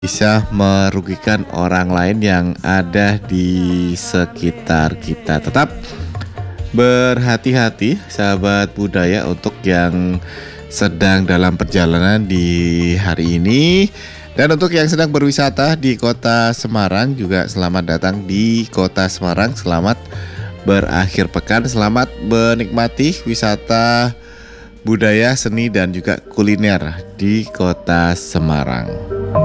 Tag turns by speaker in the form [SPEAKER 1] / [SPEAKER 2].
[SPEAKER 1] bisa merugikan orang lain yang ada di sekitar kita. Tetap berhati-hati sahabat budaya untuk yang sedang dalam perjalanan di hari ini. Dan untuk yang sedang berwisata di kota Semarang juga selamat datang di kota Semarang. Selamat berakhir pekan, selamat menikmati wisata budaya, seni dan juga kuliner di kota Semarang.